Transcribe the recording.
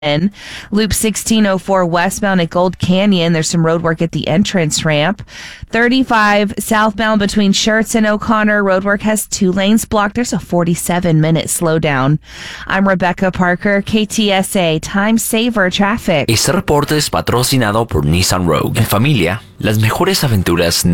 Loop 1604 westbound at Gold Canyon. There's some road work at the entrance ramp. 35 southbound between Schertz and O'Connor. Road work has 2 lanes blocked. There's a 47-minute slowdown. I'm Rebecca Parker, KTSA Time Saver Traffic. Este reporte es patrocinado por Nissan Rogue. En familia, las mejores aventuras